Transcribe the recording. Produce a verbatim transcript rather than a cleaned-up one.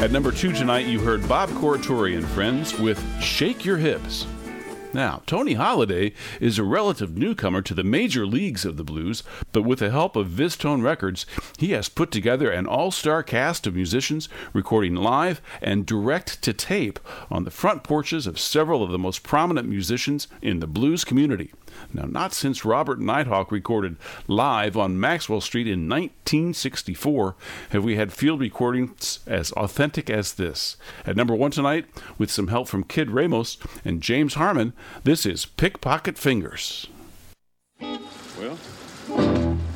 At number two tonight, you heard Bob Corritore and Friends with Shake Your Hips. Now, Tony Holiday is a relative newcomer to the major leagues of the blues, but with the help of VizTone Records, he has put together an all-star cast of musicians recording live and direct-to-tape on the front porches of several of the most prominent musicians in the blues community. Now, not since Robert Nighthawk recorded live on Maxwell Street in nineteen sixty-four have we had field recordings as authentic as this. At number one tonight, with some help from Kid Ramos and James Harmon, this is Pickpocket Fingers.